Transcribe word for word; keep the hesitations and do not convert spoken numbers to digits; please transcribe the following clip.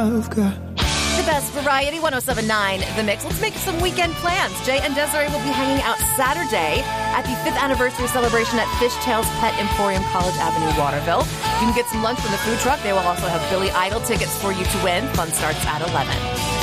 The best variety, one oh seven point nine The Mix. Let's make some weekend plans. Jay and Desiree will be hanging out Saturday at the fifth anniversary celebration at Fishtails Pet Emporium, College Avenue, Waterville. You can get some lunch from the food truck. They will also have Billy Idol tickets for you to win. Fun starts at eleven.